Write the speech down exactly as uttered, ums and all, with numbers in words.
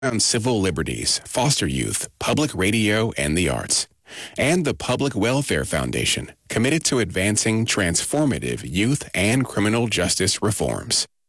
around civil liberties, foster youth, public radio, and the arts. And the Public Welfare Foundation, committed to advancing transformative youth and criminal justice reforms.